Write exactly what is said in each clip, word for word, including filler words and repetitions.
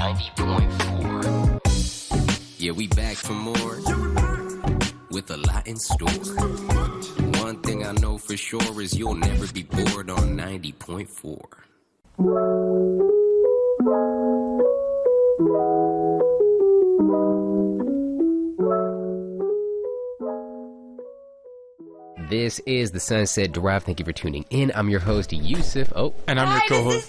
ninety point four. Yeah, we back for more with a lot in store. One thing I know for sure is you'll never be bored on ninety point four. This is the Sunset Drive. Thank you for tuning in. I'm your host, Yusuf. Oh, and I'm Hi, your co-host. This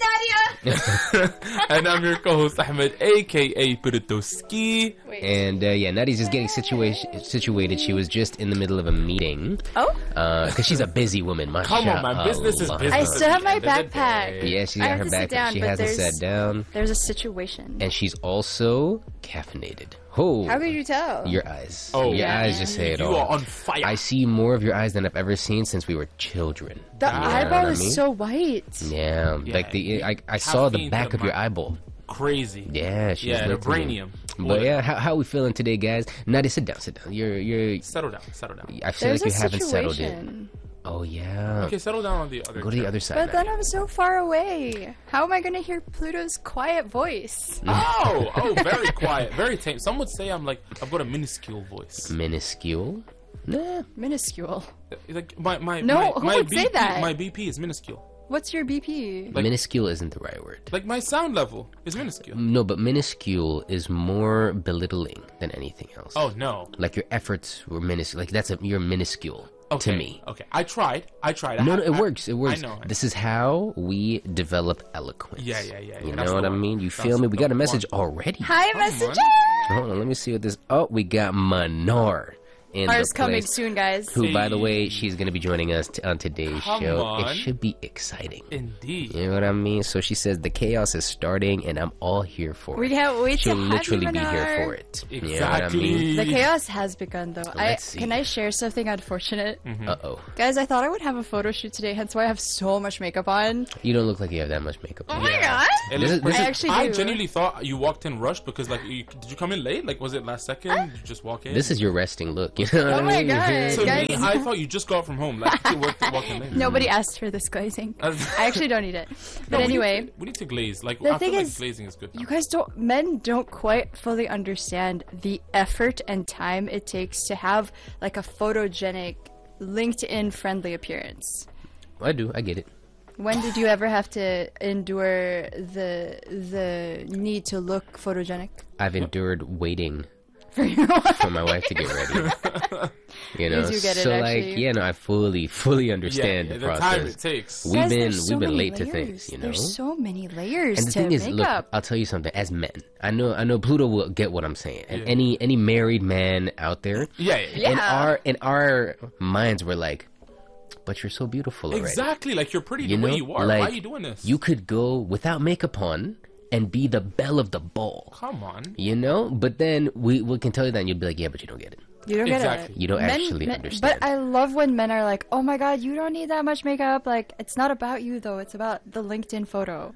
is Nadia. And I'm your co-host, Ahmed, aka Piritoski. and uh, yeah, Nadia's just getting situa- situated. She was just in the middle of a meeting. Oh? Because uh, she's a busy woman. Come on, man. Business is business. I still have my At the end of the backpack. day. Yeah, she I got have her to sit back. down, She but hasn't there's- sat down. There's a situation. And she's also caffeinated. Oh, How could you tell? your eyes. Oh, your yeah. eyes just say it You all. are on fire. I see more of your eyes than I've ever seen since we were children. the You know eyeball what I is mean? so white. Yeah, Yeah, like the I, I saw the caffeine to back the of your mind. eyeball. Crazy. Yeah, she's Yeah, lit to me. vibranium. But yeah, how how we feeling today, guys? Nadia, sit down, sit down. You're you're. Settle down. Settle down. I feel There's like you a haven't settled in. situation. Oh yeah. Okay, settle down on the other. Go to the chair. other side. But then Nadia. I'm so far away. How am I going to hear Pluto's quiet voice? Oh, oh, very quiet, very tame. Some would say I'm like I've got a minuscule voice. Minuscule. Nah. Minuscule. Like my my No, my, who my would B P, say that? My B P is minuscule. What's your B P? Like- Minuscule isn't the right word. Like my sound level is minuscule. No, but minuscule is more belittling than anything else. Oh no. Like your efforts were minuscule. Like that's a you're minuscule Okay. to me. Okay. I tried. I tried. I No, had- no, it I- works. It works. I know. This is how we develop eloquence. Yeah, yeah, yeah, yeah. You That's know what the I one. mean? You That's feel me? We the got a message one. already. Hi, Come messenger! Hold on, let me see what this. Oh, we got Manar in Ours the coming place. soon, guys. Who, by the Hey. way, she's going to be joining us t- on today's Come show. on. It should be exciting. Indeed. You know what I mean? So she says the chaos is starting, and I'm all here for We it. can't wait She'll to have literally you, be here Manar. for it. Exactly. You know what I mean? The chaos has begun, though. I, Let's see. can I share something unfortunate? Mm-hmm. Uh oh. Guys, I thought I would have a photo shoot today, hence why I have so much makeup on. You don't look like you have that much makeup. Oh on. my Yeah. god! It This is is- this pretty- I actually I do. genuinely thought you walked in rushed because like you, did you come in late? Like was it last second? Did you just walk in? This is your resting look. You know what Oh I my mean? God. to guys. me. I thought you just got from home. Like you worked walking in. Nobody asked for this glazing. Uh, I actually don't need it. No, But we anyway, need to, we need to glaze. Like The I thing feel is, like glazing is good. you guys don't, men don't quite fully understand the effort and time it takes to have like a photogenic, LinkedIn friendly appearance. I do. I get it. When did you ever have to endure the the need to look photogenic? I've endured waiting For your wife? for my wife to get ready. You know, do get it, so like, actually. yeah, no, I fully, fully yeah, understand yeah, the the process. time it takes. We've Guys, been, there's so we've been many late to layers. things, you know. There's so many layers And the to thing is, look, makeup. I'll tell you something. As men, I know, I know, Pluto will get what I'm saying. And Yeah. any, any married man out there, Yeah, yeah, yeah. in Yeah. our, in our minds, we're like, but you're so beautiful already. Exactly. Like you're pretty You the know, way you are. like Why are you doing this? you could go without makeup on and be the belle of the ball. Come on. You know, but then we, we can tell you that, and you'll be like, yeah, but you don't get it. You don't get Exactly. it. You don't Men- actually men- understand. But I love when men are like, "Oh my god, you don't need that much makeup." Like, it's not about you though; it's about the LinkedIn photo.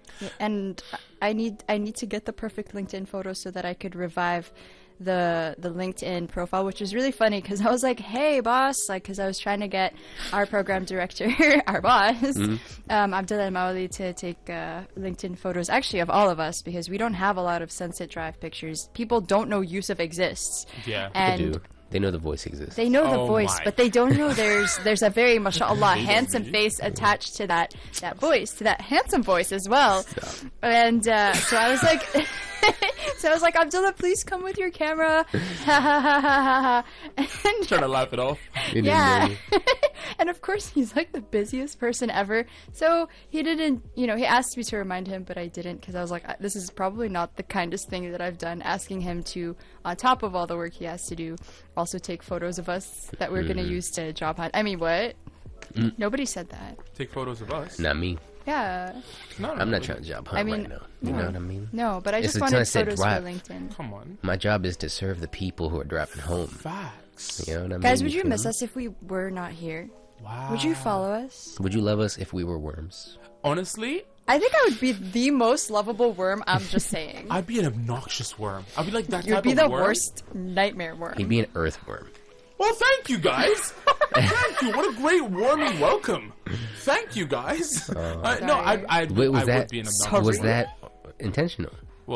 And I need I need to get the perfect LinkedIn photo so that I could revive the the LinkedIn profile, which is really funny because I was like, "Hey, boss!" Like, because I was trying to get our program director, our boss, Mm-hmm. um, Abdullah Mauli, to take uh, LinkedIn photos, actually of all of us, because we don't have a lot of Sunset Drive pictures. People don't know Yusuf exists. Yeah. They and do. They know the voice exists. they know the Oh voice, my. but they don't know there's there's a very mashallah They don't handsome really? face attached to that that voice, to that handsome voice as well. And uh, so I was like, so I was like, Abdullah, please come with your camera. Ha ha ha ha ha ha. And Trying to laugh it off. You didn't yeah. know. And of course, he's like the busiest person ever. So he didn't, you know, he asked me to remind him, but I didn't because I was like, this is probably not the kindest thing that I've done, asking him to, on top of all the work he has to do, also take photos of us that we're going to use to job hunt. I mean, what? Nobody said that. Take photos of us. Not me. Yeah. No, no, I'm not no. trying to job hunt I mean, right now. You know what I mean? No, but I It's just a wanted Sunset photos Drive. for LinkedIn. Come on. My job is to serve the people who are driving home. Facts. You know what I mean? Guys, would you feel miss me? us if we were not here? Wow. Would you follow us? Would you love us if we were worms? Honestly, I think I would be the most lovable worm. I'm just saying. I'd be an obnoxious worm. I'd be like that You'd type be of the worm. worst nightmare worm. He'd be an earthworm. Well, thank you guys. Thank you. What a great warming welcome. Thank you guys. Uh, no, I, I, Wait, was I that would be an obnoxious was worm. that intentional? What?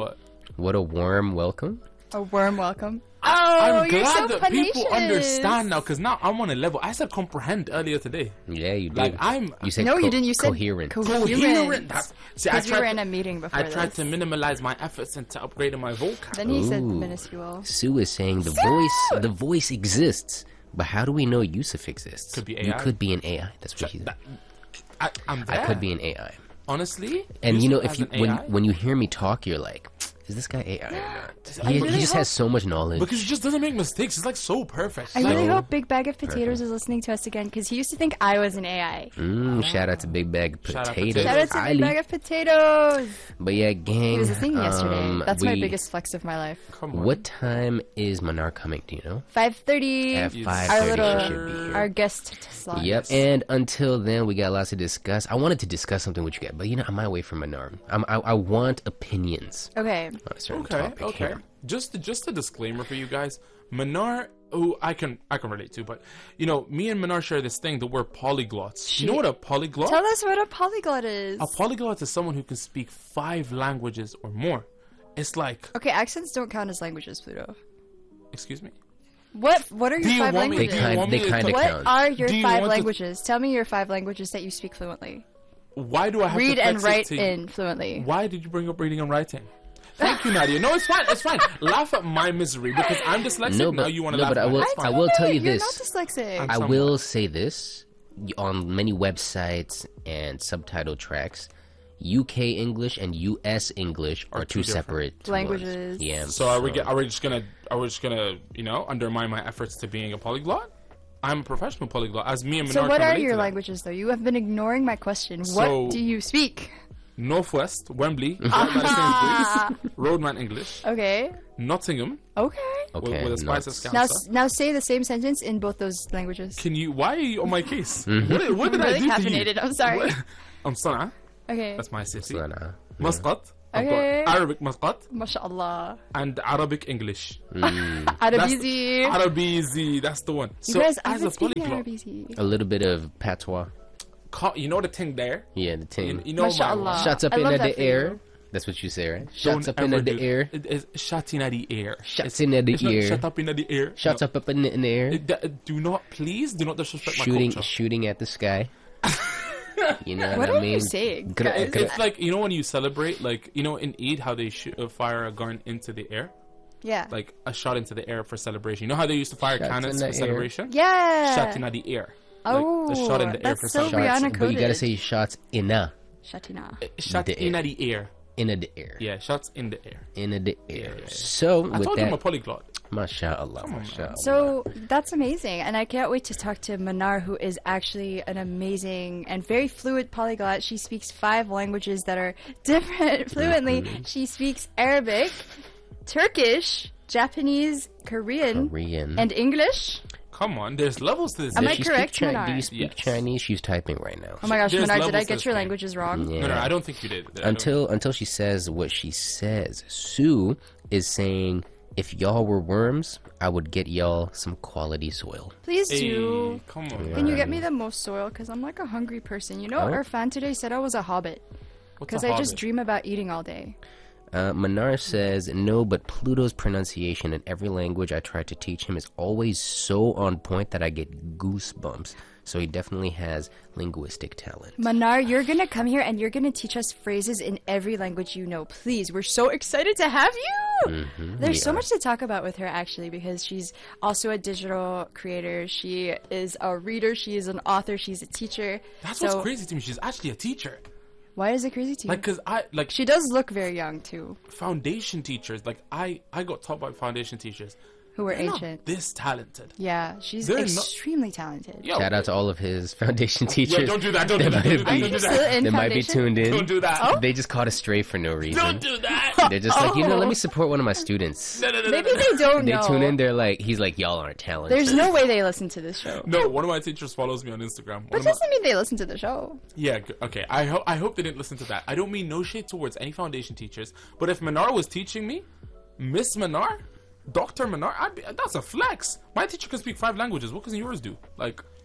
What a warm welcome. A warm welcome. Oh, I'm you're glad so that pugnacious. people understand now, because now I'm on a level. I said comprehend earlier today. Yeah, you did. Like, I'm- You said No, co- you didn't. You said coherent. coherent. Coherent. That's- See, I Because we were tried in to- a meeting before I tried this. to minimalize my efforts into upgrading my vocab. Then he said Ooh. minuscule. Sue is saying the voice, the voice exists, but how do we know Yusuf exists? Could be You A I. could be an A I. That's what she said. That- I, I'm there. I could be an A I. Honestly. And you know, Yusuf if you as an when A I? when you hear me talk, you're like, is this guy A I or not? I He, really he just hope- has so much knowledge. Because he just doesn't make mistakes. It's like so perfect. I Like, really hope Big Bag of Potatoes is listening to us again because he used to think I was an A I. Mm, shout out to Big Bag of Shout out Potatoes. potatoes. Shout out to Highly. Big Bag of Potatoes. But yeah, gang. He was listening yesterday. um, That's my we- biggest flex of my life. come on. What time is Manar coming? Do you know? five thirty. At Yes. five Our thirty, little, she should be here. our guest slot. Yep. And until then, we got lots to discuss. I wanted to discuss something with you guys, but you know, I might wait for Manar. I'm, I, I want opinions Okay. on a certain Okay, topic okay. here. Just just a disclaimer for you guys. Manar, who I can I can relate to, but you know, me and Manar share this thing that we're polyglots. You know what a polyglot? Tell us what a polyglot is. A polyglot is someone who can speak five languages or more. It's like, Okay, accents don't count as languages, Pluto. excuse me. What What are your Do you five want me- They languages? do you kind, want they me to kind of talk- What count. are your Do you five want to- languages? Tell me your five languages that you speak fluently. Why do I have Read to and flex it write to- in fluently. Why did you bring up reading and writing? Thank you, Nadia. No, it's fine. It's fine. Laugh at my misery because I'm dyslexic. No, now but- you want to no, laugh but at I will- mine. It's I fine. will tell you You're this. not dyslexic. I'm I somewhat. will say this on many websites and subtitle tracks. U K English and U S English are, Are two, two different separate languages. ones. Yeah. So are we? Get, are we just gonna? Are we just gonna? You know, undermine my efforts to being a polyglot? I'm a professional polyglot. As me and So Minar what can are relate your to that. languages, though? You have been ignoring my question. So- what do you speak? Northwest, Wembley, right by Sainsbury's, Roadman English, Okay. Nottingham, Okay. with, Okay. with a spice of nuts. scouser. Now, s- now say the same sentence in both those languages. Can you? Why are you on my case? what did, what did I'm I really do to caffeinated. you? I'm sorry. What? I'm Sana'a. Okay. That's my city. Sana. Muscat. I've Okay. got Arabic Muscat MashaAllah. and Arabic English. Arabizi. Arabizi, that's the one. You So guys, I've as a been speaking polyglot, Arabizi. A little bit of patois. ca- you know the thing there. Yeah, the You, team. you know my MashaAllah. Shots up I in love the that for air. you. That's what you say, right? Don't Shots up in ever the do- air. It is shot in the air. Shots in the It's not air. shut up in the air. Shots No. up up in the, in the air. It- d- do not, please, do not disrespect Shooting, my culture. shooting at the sky. You know what, What I are mean? you saying, Gra- guys? gra- It's like, you know when you celebrate, like, you know in Eid how they shoot, uh, fire a gun into the air? Yeah. Like a shot into the air for celebration. You know how they used to fire Shots cannons in for the air. celebration? yeah. Shot in the air. Oh, like a shot in the air that's for so celebration. Rihanna but you gotta coded. say shots in a Shatina. Shot The in air. the air. in the air. Yeah, shots in the air. In the air. yeah, yeah. So I with told you I'm a that, polyglot. mashallah, mashallah. So that's amazing, and I can't wait to talk to Manar, who is actually an amazing and very fluid polyglot. She speaks five languages that are different fluently. Mm-hmm. She speaks Arabic, Turkish, Japanese, Korean, Korean. and English. Come on, there's levels to this. Am Does I she correct, speak Chi- Manar? Do you speak Yes. Chinese? She's typing right now. Oh my gosh, There's Manar, did levels I to get this your thing. languages wrong? Yeah. No, no, I don't think you did. I don't- Until until she says what she says, Sue is saying, if y'all were worms, I would get y'all some quality soil. Please Hey, do. come on. Can you get me the most soil? Because I'm like a hungry person. You know, Oh. our fan today said I was a hobbit. What's Because a I just hobbit? dream about eating all day. Uh, Manar says, no, but Pluto's pronunciation in every language I try to teach him is always so on point that I get goosebumps. So he definitely has linguistic talent. Manar, you're gonna come here and you're gonna teach us phrases in every language you know. Please, we're so excited to have you! Mm-hmm, There's we so are. much to talk about with her, actually, because she's also a digital creator. She is a reader. She is an author. She's a teacher. That's so what's crazy to me. She's actually a teacher. Why is it crazy to you? Like, cause I like she does look very young too. foundation teachers. Like I, I got taught by foundation teachers. Who were They're not ancient. this talented. Yeah, she's They're not- extremely talented. Yo, Shout out to all of his foundation teachers. Yeah, don't do that. Don't do They that. Don't do might that. be- Don't do Still that. in They might be foundation? tuned in. Don't do that. Oh. They just caught astray for no reason. Don't do that. They're just like, you know, let me support one of my students. No, no, no, no, Maybe no, no. they don't They know. tune in, they're like, he's like, y'all aren't talented. There's no way they listen to this show. No, one of my teachers follows me on Instagram. One But of my- doesn't mean they listen to the show. Yeah, g- okay. I hope I hope they didn't listen to that. I don't mean no shade towards any foundation teachers, but if Manar was teaching me, Miss Manar, Doctor Manar, I'd be, that's a flex. My teacher can speak five languages. What can yours do? Like,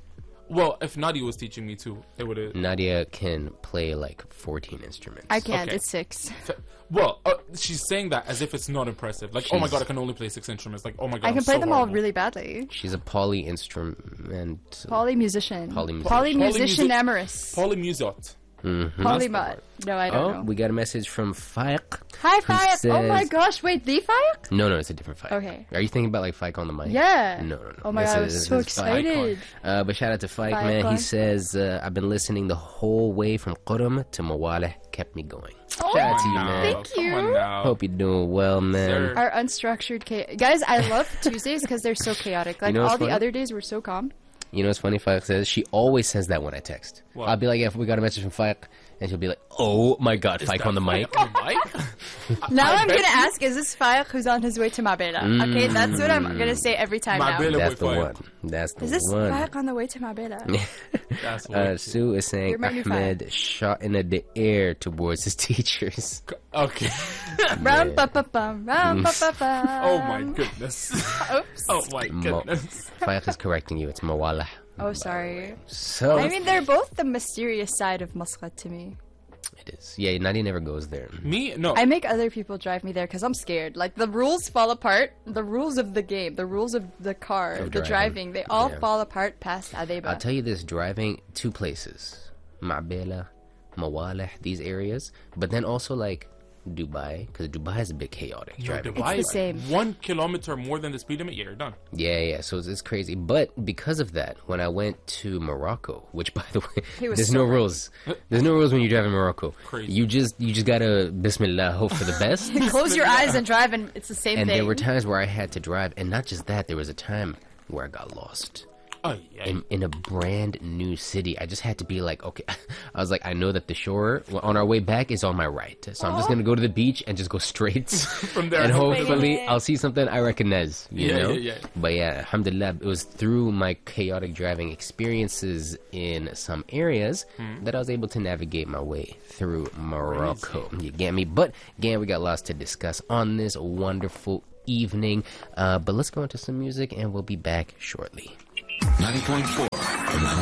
Well, if Nadia was teaching me too, it would have. Nadia can play like fourteen instruments. I can't. Okay. It's six. Well, uh, she's saying that as if it's not impressive. Like, oh my She's- god, I can only play six instruments. Like, oh my god, I can I'm play so them all horrible. really badly. She's a poly instrument. Poly musician. Polymusician. Poly musician Polymusi- amorous. Polymusot. Mm-hmm. Polymut. No, I don't Oh, know. we got a message from Faiq. Hi, who Fayek. Oh my says- gosh. Wait, the Fayek? No, no, it's a different Faiq. Okay. Are you thinking about like Faiq on the mic? Yeah. No, no, no. Oh my This god, I is- was this so is Faiq. excited. Uh, but shout out to Faiq, Faiq man. on. He says, uh, I've been listening the whole way from Qurum to Mawaleh. Kept me going. Oh, Shout out to you, Now, man. Thank come you. on now. Hope you're doing well, man. Sir. Our unstructured cha- guys, I love Tuesdays because they're so chaotic. Like know what's all the funny? other days were so calm. You know what's funny? Faiq says she always says that when I text. What? I'll be like, yeah, we got a message from Faiq, and she'll be like, oh my god, Is Faiq that on the mic. Faiq on the mic? Now I I'm bet gonna you- ask: is this Fayek who's on his way to Mabela? Okay, that's what I'm gonna say every time now. Mabela. That's the Faiq. one. That's the Is this one. Fayek on the way to Mabela? That's what. Uh, Sue is saying You're my new Ahmed shot into the air towards his teachers. Okay. Rum pa pa pum, rum pa pa pum. Oh my goodness. Oops. Oh my Mo- goodness. Faiq is correcting you. It's Mawalah. Oh, sorry. So I mean, they're both the mysterious side of Muscat to me. it is. Yeah, Nadia never goes there. Me? No. I make other people drive me there because I'm scared. Like the rules fall apart. The rules of the game, the rules of the car, Of the driving. driving, they all Yeah. fall apart past Adeba. I'll tell you this: driving two places, Ma'bela, Mawaleh, these areas, but then also like Dubai, because Dubai is a bit chaotic Yo, driving. Dubai, the same. One kilometer more than the speed limit. Yeah, you're done. Yeah, yeah. So it's, it's crazy. But because of that, when I went to Morocco, which by the way, He was there's so no right. rules. There's no rules when you drive in Morocco. Crazy. You just you just gotta Bismillah, hope for the best. Close your eyes and drive, and it's the same And thing. there were times where I had to drive, and not just that, there was a time where I got lost Oh, yeah. in, in a brand new city. I just had to be like, okay. I was like, I know that the shore well, on our way back is on my right, so I'm just gonna go to the beach and just go straight From there. and no- hopefully I'll see something I recognize. You Yeah, know? yeah, yeah. But yeah, alhamdulillah, it was through my chaotic driving experiences in some areas Hmm. that I was able to navigate my way through Morocco. You get me? But again, we got lots to discuss on this wonderful evening. Uh, but let's go into some music and we'll be back shortly. ninety point four